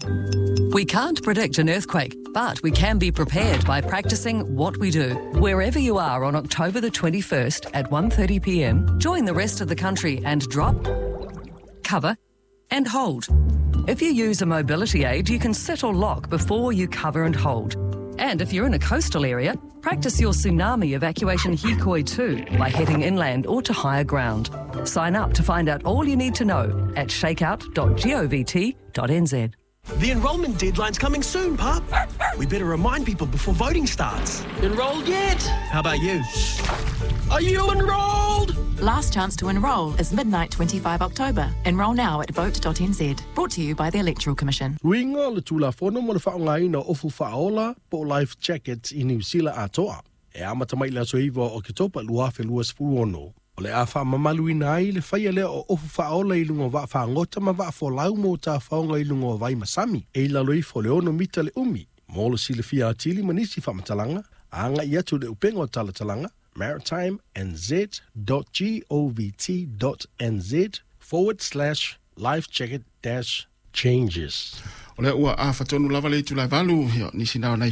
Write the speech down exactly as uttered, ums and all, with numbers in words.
We can't predict an earthquake, but we can be prepared by practicing what we do. Wherever you are on October the twenty-first at one thirty p m, join the rest of the country and drop, cover and hold. If you use a mobility aid, you can sit or lock before you cover and hold. And if you're in a coastal area, practice your tsunami evacuation hikoi too by heading inland or to higher ground. Sign up to find out all you need to know at shakeout dot govt dot n z. The enrolment deadline's coming soon, Pup. We better remind people before voting starts. Enrolled yet? How about you? Are you enrolled? Last chance to enrol is midnight twenty-five October. Enrol now at vote dot n z. Brought to you by the Electoral Commission. Ruinga le tulafono mo le whaongai na ofu whaola po life jackets i New Zealand atoa. E amata mai la soiva o ke topa luafe luas fuono. O le a wha mamalu ina ai le whaia lea o ofu whaola i lungo wa whaangota ma wa wholau mo ta whaonga i lungo vai masami. E la loi fo leono mita le umi. Mo le sile fia atili manisi whamatalanga. Anga i atu le upengo talatalanga. maritime n z dot govt dot n z forward slash life jacket dash changes. O le ua a whatonu lava le tu lai valu, nisi nao nei